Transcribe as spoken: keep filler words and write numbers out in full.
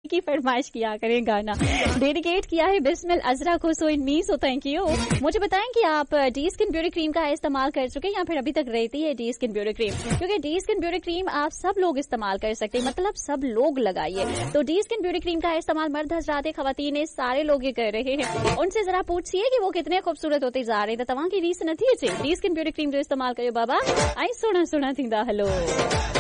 की फरमाइश किया करें गाना। डेडिकेट किया है बिस्मिल अजरा को, सो इन मी, सो थैंक यू। मुझे बताएं कि आप डी स्किन ब्यूटी क्रीम का इस्तेमाल कर चुके हैं या फिर अभी तक रहती है डी स्किन ब्यूटी क्रीम, क्योंकि डी स्किन ब्यूटी क्रीम आप सब लोग इस्तेमाल कर सकते हैं, मतलब सब लोग लगाइए। तो डी स्किन ब्यूटी क्रीम का इस्तेमाल मर्द हजरात खवातीन सारे लोग ये कर रहे हैं। उनसे जरा पूछिए कि वो कितने खूबसूरत होते जा रहे हैं। तव्हां की रीस नथी अचे डी स्किन ब्यूटी क्रीम जो इस्तेमाल करियो बाबा, आई सुना सुना थींदा हलो।